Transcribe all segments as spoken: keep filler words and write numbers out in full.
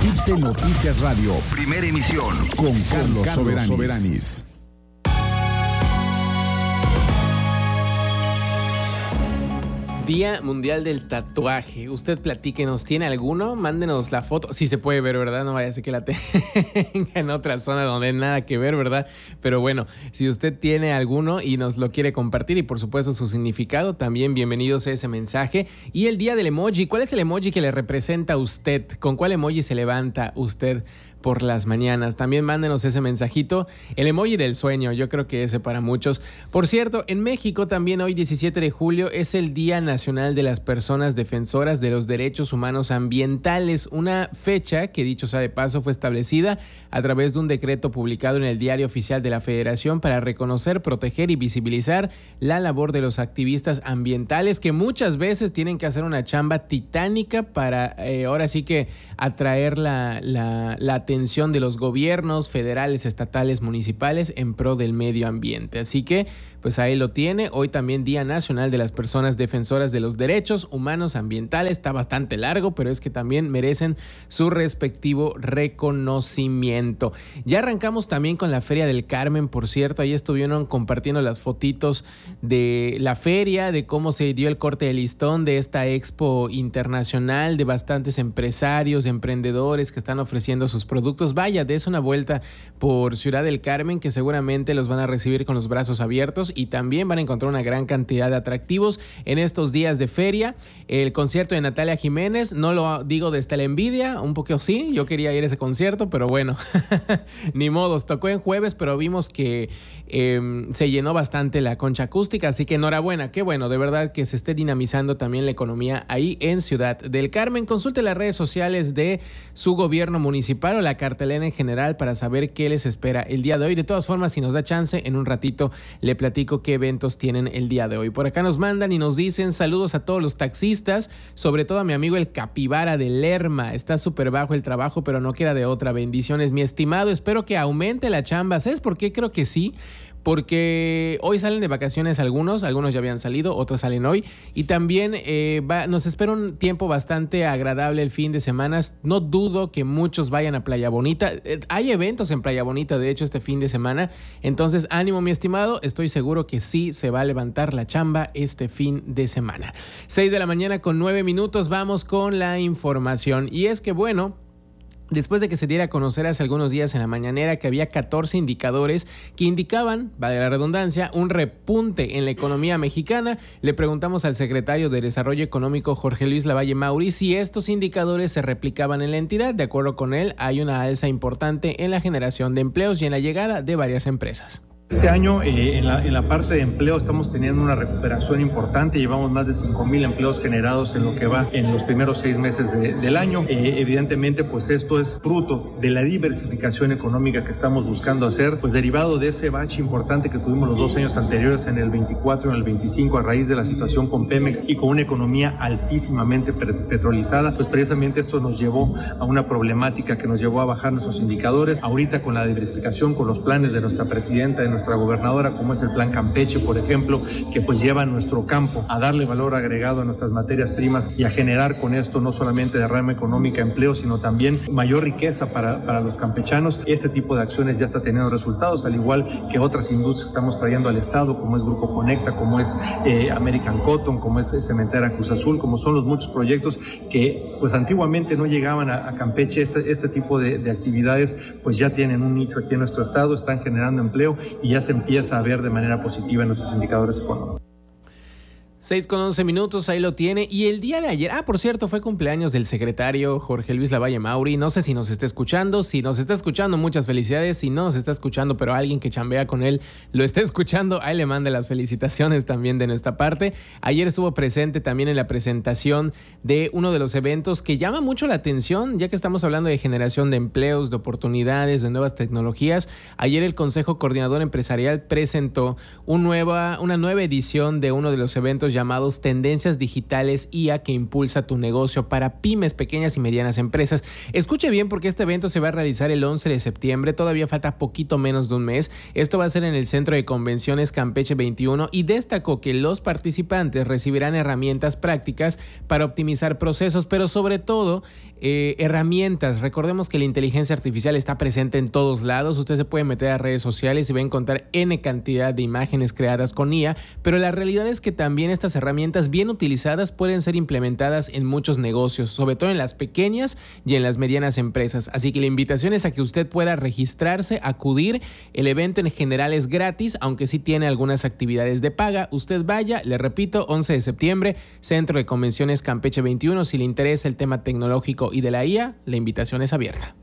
Eclipse Noticias Radio, primera emisión, con Carlos, Carlos Soberanis. Soberanis. Día Mundial del Tatuaje. Usted platíquenos, ¿tiene alguno? Mándenos la foto. Sí se puede ver, ¿verdad? No vaya a ser que la tenga en otra zona donde hay nada que ver, ¿verdad? Pero bueno, si usted tiene alguno y nos lo quiere compartir y por supuesto su significado, también bienvenidos a ese mensaje. Y el día del emoji, ¿cuál es el emoji que le representa a usted? ¿Con cuál emoji se levanta usted por las mañanas? También mándenos ese mensajito. El emoji del sueño, yo creo que ese para muchos. Por cierto, en México también hoy diecisiete de julio es el Día Nacional de las Personas Defensoras de los Derechos Humanos Ambientales, una fecha que, dicho sea de paso, fue establecida a través de un decreto publicado en el Diario Oficial de la Federación para reconocer, proteger y visibilizar la labor de los activistas ambientales, que muchas veces tienen que hacer una chamba titánica para eh, ahora sí que atraer la, la, la atención de los gobiernos federales, estatales, municipales en pro del medio ambiente. Así que pues ahí lo tiene. Hoy también Día Nacional de las Personas Defensoras de los Derechos Humanos Ambientales. Está bastante largo, pero es que también merecen su respectivo reconocimiento. Ya arrancamos también con la Feria del Carmen, por cierto. Ahí estuvieron compartiendo las fotitos de la feria, de cómo se dio el corte de listón de esta expo internacional, de bastantes empresarios, emprendedores que están ofreciendo sus productos. Vaya, des una vuelta por Ciudad del Carmen, que seguramente los van a recibir con los brazos abiertos. Y también van a encontrar una gran cantidad de atractivos en estos días de feria. El concierto de Natalia Jiménez, no lo digo desde la envidia, un poco sí, yo quería ir a ese concierto, pero bueno, ni modos, tocó en jueves, pero vimos que eh, se llenó bastante la concha acústica, así que enhorabuena, qué bueno, de verdad que se esté dinamizando también la economía ahí en Ciudad del Carmen. Consulte las redes sociales de su gobierno municipal o la cartelera en general para saber qué les espera el día de hoy. De todas formas, si nos da chance, en un ratito le platico qué eventos tienen el día de hoy. Por acá nos mandan y nos dicen saludos a todos los taxistas, sobre todo a mi amigo el Capibara de Lerma. Está súper bajo el trabajo, pero no queda de otra. Bendiciones, mi estimado. Espero que aumente la chamba. ¿Sabes por qué? Creo que sí. Porque hoy salen de vacaciones algunos, algunos ya habían salido, otros salen hoy, y también eh, va, nos espera un tiempo bastante agradable el fin de semana. No dudo que muchos vayan a Playa Bonita. Eh, hay eventos en Playa Bonita, de hecho, este fin de semana. Entonces, ánimo, mi estimado. Estoy seguro que sí se va a levantar la chamba este fin de semana. seis de la mañana con nueve minutos, vamos con la información. Y es que, bueno, después de que se diera a conocer hace algunos días en la mañanera que había catorce indicadores que indicaban, vale la redundancia, un repunte en la economía mexicana, le preguntamos al secretario de Desarrollo Económico, Jorge Luis Lavalle Mauri, si estos indicadores se replicaban en la entidad. De acuerdo con él, hay una alza importante en la generación de empleos y en la llegada de varias empresas. Este año eh, en, la, en la parte de empleo estamos teniendo una recuperación importante. Llevamos más de cinco mil empleos generados en lo que va en los primeros seis meses de, del año. Eh, evidentemente, pues esto es fruto de la diversificación económica que estamos buscando hacer, pues derivado de ese bache importante que tuvimos los dos años anteriores, en el veinticuatro y en el veinticinco, a raíz de la situación con Pemex y con una economía altísimamente petrolizada. Pues precisamente esto nos llevó a una problemática que nos llevó a bajar nuestros indicadores. Ahorita, con la diversificación, con los planes de nuestra presidenta, de nuestra gobernadora, como es el Plan Campeche, por ejemplo, que pues lleva a nuestro campo a darle valor agregado a nuestras materias primas y a generar con esto no solamente derrama económica, empleo, sino también mayor riqueza para, para los campechanos. Este tipo de acciones ya está teniendo resultados, al igual que otras industrias que estamos trayendo al Estado, como es Grupo Conecta, como es eh, American Cotton, como es Cementera Cruz Azul, como son los muchos proyectos que pues antiguamente no llegaban a, a Campeche. Este, este tipo de, de actividades pues ya tienen un nicho aquí en nuestro Estado, están generando empleo y ya se empieza a ver de manera positiva en nuestros indicadores económicos. seis con once minutos, ahí lo tiene. Y el día de ayer, ah, por cierto, fue cumpleaños del secretario Jorge Luis Lavalle Mauri. No sé si nos está escuchando. Si nos está escuchando, muchas felicidades. Si no nos está escuchando, pero alguien que chambea con él lo está escuchando, ahí le manda las felicitaciones también de nuestra parte. Ayer estuvo presente también en la presentación de uno de los eventos que llama mucho la atención, ya que estamos hablando de generación de empleos, de oportunidades, de nuevas tecnologías. Ayer el Consejo Coordinador Empresarial presentó un nueva, una nueva edición de uno de los eventos llamados Tendencias Digitales I A que impulsa tu negocio para pymes, pequeñas y medianas empresas. Escuche bien, porque este evento se va a realizar el once de septiembre, todavía falta poquito menos de un mes. Esto va a ser en el Centro de Convenciones Campeche veintiuno y destacó que los participantes recibirán herramientas prácticas para optimizar procesos, pero sobre todo Eh, herramientas, recordemos que la inteligencia artificial está presente en todos lados. Usted se puede meter a redes sociales y va a encontrar N cantidad de imágenes creadas con I A, pero la realidad es que también estas herramientas bien utilizadas pueden ser implementadas en muchos negocios, sobre todo en las pequeñas y en las medianas empresas. Así que la invitación es a que usted pueda registrarse, acudir. El evento en general es gratis, aunque sí tiene algunas actividades de paga. Usted vaya, le repito, once de septiembre, Centro de Convenciones Campeche veintiuno. Si le interesa el tema tecnológico y de la I A, la invitación es abierta.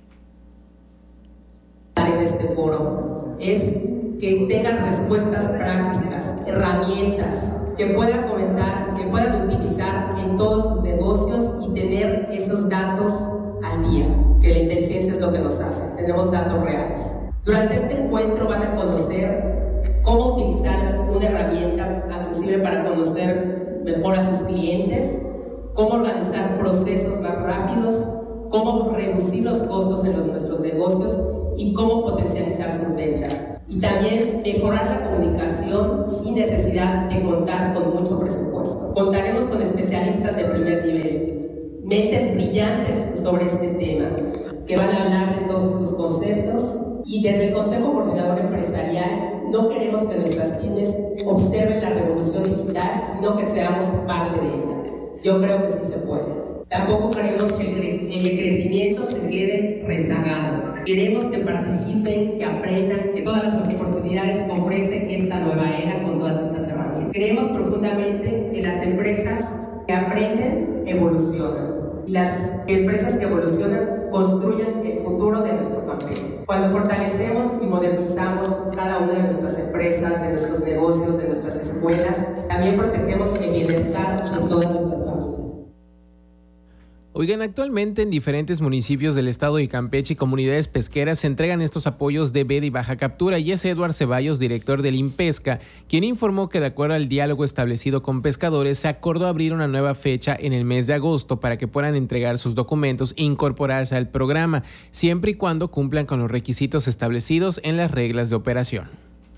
En este foro es que tengan respuestas prácticas, herramientas que puedan comentar, que puedan utilizar en todos sus negocios y tener esos datos al día, que la inteligencia es lo que nos hace, tenemos datos reales. Durante este encuentro van a conocer cómo utilizar una herramienta accesible para conocer mejor a sus clientes, cómo organizar procesos más rápidos, cómo reducir los costos en los, nuestros negocios y cómo potencializar sus ventas. Y también mejorar la comunicación sin necesidad de contar con mucho presupuesto. Contaremos con especialistas de primer nivel, mentes brillantes sobre este tema, que van a hablar de todos estos conceptos. Y desde el Consejo Coordinador Empresarial no queremos que nuestras pymes observen la revolución digital, sino que seamos parte de ella. Yo creo que sí se puede. Tampoco queremos que el, cre- el crecimiento se quede rezagado. Queremos que participen, que aprendan, que todas las oportunidades que ofrece esta nueva era con todas estas herramientas. Creemos profundamente que las empresas que aprenden evolucionan. Y las empresas que evolucionan construyen el futuro de nuestro Campeche. Cuando fortalecemos y modernizamos cada una de nuestras empresas, de nuestros negocios, de nuestras escuelas, también protegemos el bienestar de todas nuestras familias. Oigan, actualmente en diferentes municipios del estado de Campeche y comunidades pesqueras se entregan estos apoyos de veda y baja captura, y es Eduard Ceballos, director del INPESCA, quien informó que de acuerdo al diálogo establecido con pescadores se acordó abrir una nueva fecha en el mes de agosto para que puedan entregar sus documentos e incorporarse al programa, siempre y cuando cumplan con los requisitos establecidos en las reglas de operación.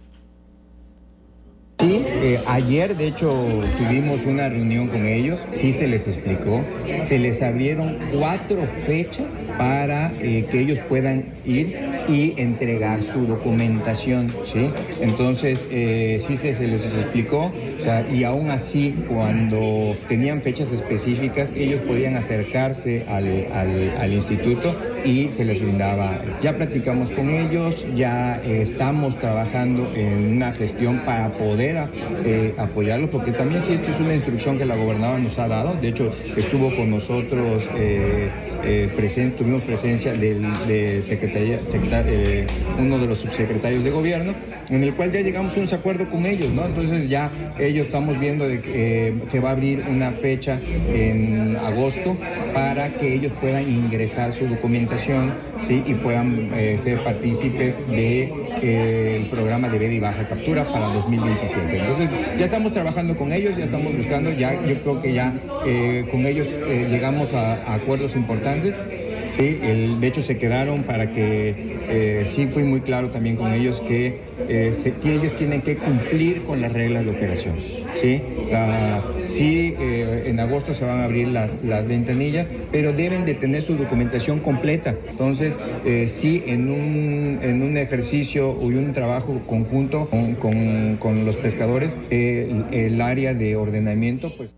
Sí, eh, ayer de hecho tuvimos una reunión con ellos, sí se les explicó, se les abrieron cuatro fechas para eh, que ellos puedan ir y entregar su documentación, ¿sí? Entonces eh, sí se, se les explicó, o sea, y aún así cuando tenían fechas específicas ellos podían acercarse al, al, al instituto y se les brindaba. Ya platicamos con ellos, ya eh, estamos trabajando en una gestión para poder Eh, apoyarlo, porque también sí, esto es una instrucción que la gobernadora nos ha dado. De hecho, estuvo con nosotros, eh, eh, present, tuvimos presencia del de secretaria, secretaria, eh, uno de los subsecretarios de gobierno, en el cual ya llegamos a un acuerdo con ellos, ¿no? Entonces ya ellos estamos viendo de que eh, se va a abrir una fecha en agosto para que ellos puedan ingresar su documentación, ¿sí? Y puedan eh, ser partícipes del de, eh, programa de veda y baja captura para dos mil veintisiete. Entonces ya estamos trabajando con ellos, ya estamos buscando, ya yo creo que ya eh, con ellos eh, llegamos a, a acuerdos importantes. Sí, el, de hecho se quedaron para que, eh, sí fui muy claro también con ellos que, eh, se, que ellos tienen que cumplir con las reglas de operación. Sí, o sea, sí eh, en agosto se van a abrir las, las ventanillas, pero deben de tener su documentación completa. Entonces, eh, sí en un, en un ejercicio y un trabajo conjunto con, con, con los pescadores, eh, el, el área de ordenamiento, pues...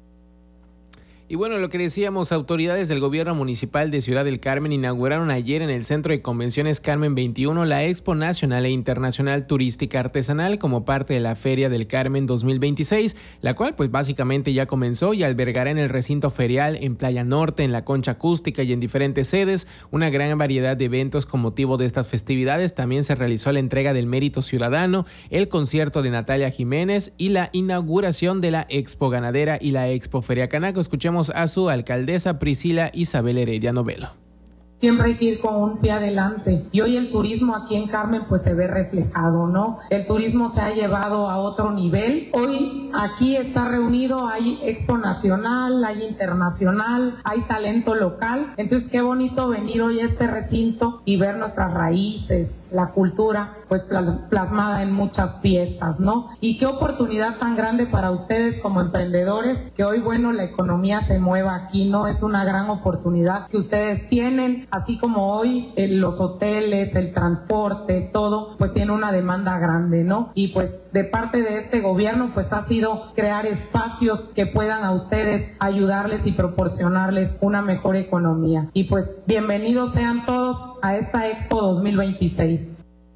Y bueno, lo que decíamos, autoridades del gobierno municipal de Ciudad del Carmen inauguraron ayer en el Centro de Convenciones Carmen veintiuno la Expo Nacional e Internacional Turística Artesanal como parte de la Feria del Carmen dos mil veintiséis, la cual pues básicamente ya comenzó y albergará en el recinto ferial en Playa Norte, en la Concha Acústica y en diferentes sedes una gran variedad de eventos con motivo de estas festividades. También se realizó la entrega del Mérito Ciudadano, el concierto de Natalia Jiménez y la inauguración de la Expo Ganadera y la Expo Feria Canaco. Escuchemos a su alcaldesa Priscila Isabel Heredia Novelo. siempre hay que ir con un pie adelante. Y hoy el turismo aquí en Carmen pues se ve reflejado, ¿no? El turismo se ha llevado a otro nivel. Hoy aquí está reunido, hay expo nacional, hay internacional, hay talento local. Entonces qué bonito venir hoy a este recinto y ver nuestras raíces, la cultura pues plasmada en muchas piezas, ¿no? Y qué oportunidad tan grande para ustedes como emprendedores, que hoy, bueno, la economía se mueva aquí, ¿no? Es una gran oportunidad que ustedes tienen, así como hoy eh, los hoteles, el transporte, todo, pues tiene una demanda grande, ¿no? Y pues de parte de este gobierno, pues ha sido crear espacios que puedan a ustedes ayudarles y proporcionarles una mejor economía. Y pues bienvenidos sean todos a esta Expo dos mil veintiséis.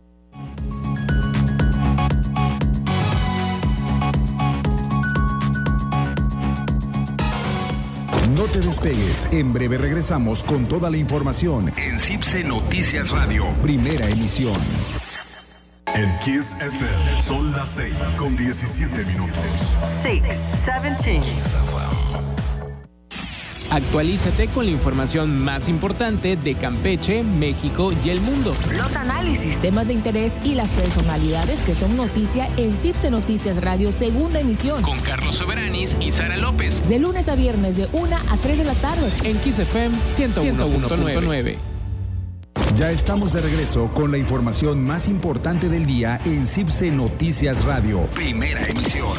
No te despegues, en breve regresamos con toda la información en CIPSE Noticias Radio, primera emisión. En Kiss F M son las seis con diecisiete minutos. seis, diecisiete. Actualízate con la información más importante de Campeche, México y el mundo. Los análisis, temas de interés y las personalidades que son noticia en CIPSE Noticias Radio, segunda emisión. Con Carlos Soberanis y Sara López. De lunes a viernes de una a tres de la tarde. En Kiss F M ciento uno punto nueve. Ya estamos de regreso con la información más importante del día en CIPSE Noticias Radio, primera emisión.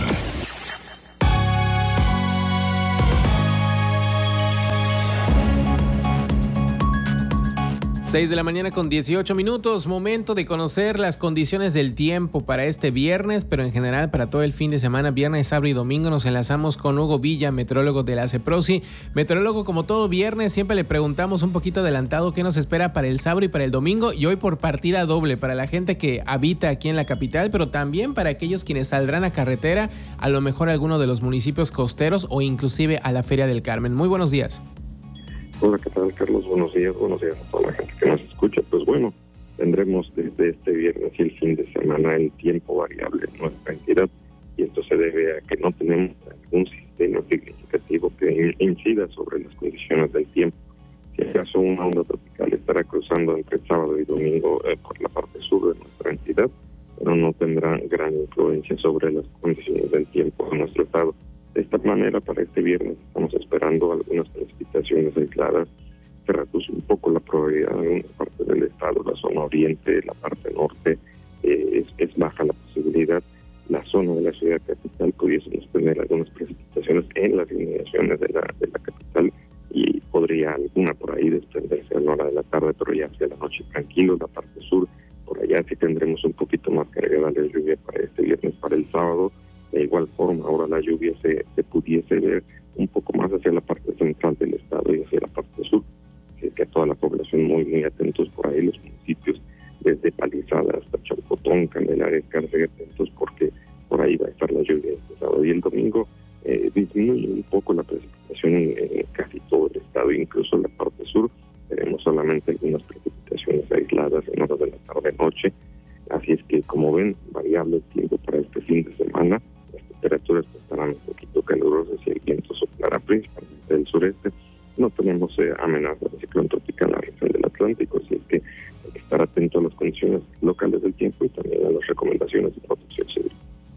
seis de la mañana con dieciocho minutos, momento de conocer las condiciones del tiempo para este viernes, pero en general para todo el fin de semana, viernes, sábado y domingo. Nos enlazamos con Hugo Villa, meteorólogo de la CEPROSI. Meteorólogo, como todo viernes, siempre le preguntamos un poquito adelantado qué nos espera para el sábado y para el domingo, y hoy por partida doble para la gente que habita aquí en la capital, pero también para aquellos quienes saldrán a carretera, a lo mejor a alguno de los municipios costeros o inclusive a la Feria del Carmen. Muy buenos días. Hola, ¿qué tal, Carlos? Buenos días, buenos días a toda la gente que nos escucha. Pues bueno, tendremos desde este viernes y el fin de semana el tiempo variable en nuestra entidad, y esto se debe a que no tenemos algún sistema significativo que incida sobre las condiciones del tiempo. Si acaso una onda tropical estará cruzando entre sábado y domingo eh, por la parte sur de nuestra entidad, pero no tendrá gran influencia sobre las condiciones del tiempo de nuestro estado. De esta manera, para este viernes estamos esperando algunas precipitaciones aisladas. Se reduce un poco la probabilidad en una parte del estado, la zona oriente, la parte norte, eh, es, es baja la posibilidad. La zona de la ciudad capital pudiésemos tener algunas precipitaciones en las inmediaciones de la, de la capital, y podría alguna por ahí desprenderse a la hora de la tarde, pero ya hacia la noche tranquilo. La parte sur, por allá sí tendremos un poquito más cargada la lluvia para este viernes, para el sábado. De igual forma, ahora la lluvia se, se pudiese ver un poco más hacia la parte central del estado y hacia la parte sur. Así que a toda la población muy, muy atentos por ahí, los municipios desde Palizada hasta Champotón, Candelaria, Cárcel, atentos porque por ahí va a estar la lluvia este sábado. Y el domingo eh, disminuye un poco la precipitación en, en casi todo el estado, incluso en la parte sur. Tenemos solamente algunas precipitaciones aisladas en horas de la tarde-noche. Así es que, como ven, variable el tiempo para este fin de semana. Las temperaturas estarán un poquito calurosas y el viento soplará principalmente del sureste. No tenemos eh, amenaza de ciclón tropical en la región del Atlántico, así es que hay que estar atento a las condiciones locales del tiempo y también a las recomendaciones de protección civil.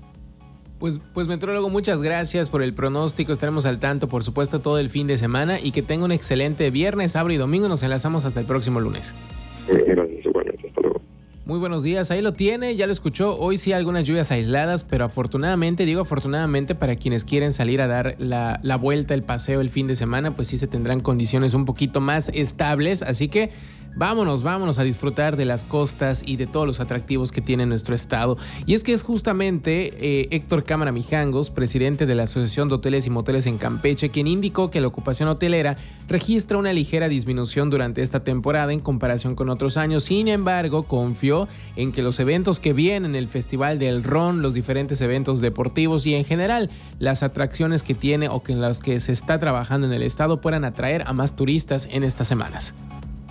Pues, pues meteorólogo, muchas gracias por el pronóstico. Estaremos al tanto, por supuesto, todo el fin de semana, y que tenga un excelente viernes, sábado y domingo. Nos enlazamos hasta el próximo lunes. Gracias, igualmente. Hasta luego. Muy buenos días, ahí lo tiene, ya lo escuchó. Hoy sí algunas lluvias aisladas, pero afortunadamente, digo afortunadamente para quienes quieren salir a dar la, la vuelta, el paseo el fin de semana, pues sí se tendrán condiciones un poquito más estables. Así que vámonos, vámonos a disfrutar de las costas y de todos los atractivos que tiene nuestro estado. Y es que es justamente eh, Héctor Cámara Mijangos, presidente de la Asociación de Hoteles y Moteles en Campeche, quien indicó que la ocupación hotelera registra una ligera disminución durante esta temporada en comparación con otros años. Sin embargo, confió en que los eventos que vienen, el Festival del Ron, los diferentes eventos deportivos y en general las atracciones que tiene o que en las que se está trabajando en el estado puedan atraer a más turistas en estas semanas.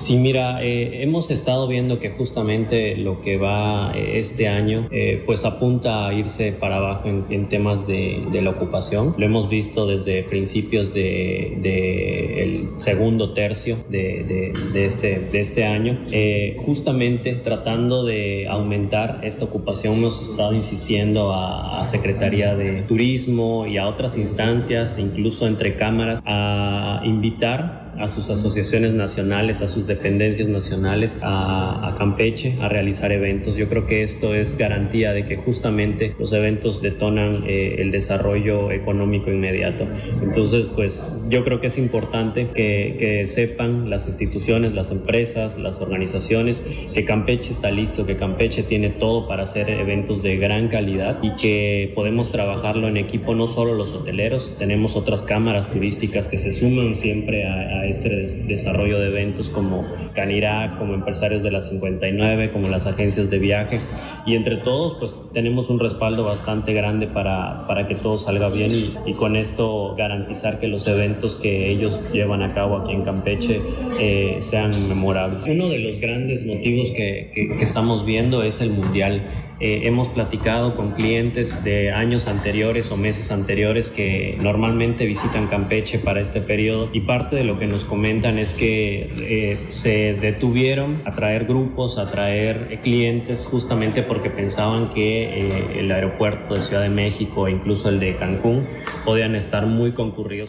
Sí, mira, eh, hemos estado viendo que justamente lo que va eh, este año eh, pues apunta a irse para abajo en, en temas de, de la ocupación. Lo hemos visto desde principios de, de el segundo tercio de, de, de, este, de este año. Eh, justamente tratando de aumentar esta ocupación hemos estado insistiendo a, a Secretaría de Turismo y a otras instancias, incluso entre cámaras, a invitar a sus asociaciones nacionales, a sus dependencias nacionales, a, a Campeche, a realizar eventos. Yo creo que esto es garantía de que justamente los eventos detonan eh, el desarrollo económico inmediato. Entonces, pues yo creo que es importante que, que sepan las instituciones, las empresas, las organizaciones, que Campeche está listo, que Campeche tiene todo para hacer eventos de gran calidad y que podemos trabajarlo en equipo, no solo los hoteleros, tenemos otras cámaras turísticas que se suman siempre a, a este desarrollo de eventos, como Canirac, como Empresarios de la cincuenta y nueve, como las agencias de viaje, y entre todos pues tenemos un respaldo bastante grande para, para que todo salga bien y, y con esto garantizar que los eventos que ellos llevan a cabo aquí en Campeche eh, sean memorables. Uno de los grandes motivos que, que, que estamos viendo es el Mundial. Eh, hemos platicado con clientes de años anteriores o meses anteriores que normalmente visitan Campeche para este periodo, y parte de lo que nos comentan es que eh, se detuvieron a traer grupos, a traer eh, clientes justamente porque pensaban que eh, el aeropuerto de Ciudad de México e incluso el de Cancún podían estar muy concurridos.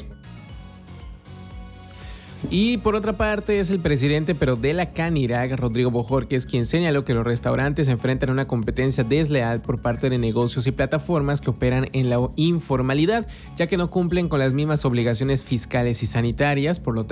Y por otra parte es el presidente pero de la Canirac, Rodrigo Bojorquez, quien señaló que los restaurantes se enfrentan a una competencia desleal por parte de negocios y plataformas que operan en la informalidad, ya que no cumplen con las mismas obligaciones fiscales y sanitarias. Por lo tanto,